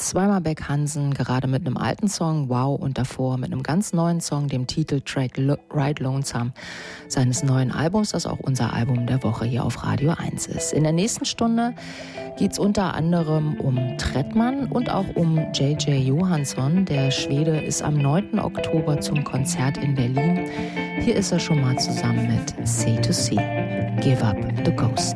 zweimal Beck Hansen, gerade mit einem alten Song, Wow, und davor mit einem ganz neuen Song, dem Titeltrack Ride Lonesome, seines neuen Albums, das auch unser Album der Woche hier auf Radio 1 ist. In der nächsten Stunde geht es unter anderem um Trettmann und auch um J.J. Johansson. Der Schwede ist am 9. Oktober zum Konzert in Berlin. Hier ist er schon mal zusammen mit C2C. Give Up the Ghost.